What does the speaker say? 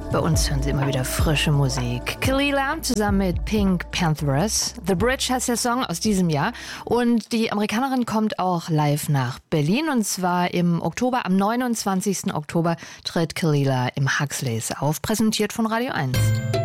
Bei uns hören Sie immer wieder frische Musik. Kelela zusammen mit Pink Panthers. The Bridge heißt der Song aus diesem Jahr. Und die Amerikanerin kommt auch live nach Berlin. Und zwar im Oktober, am 29. Oktober tritt Kelela im Huxleys auf. Präsentiert von Radio 1.